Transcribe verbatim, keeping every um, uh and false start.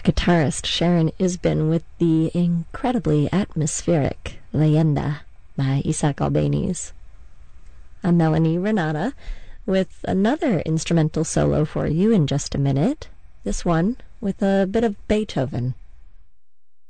guitarist Sharon Isbin with the incredibly atmospheric Leyenda by Isaac Albéniz. I'm Melanie Renata with another instrumental solo for you in just a minute, this one with a bit of Beethoven.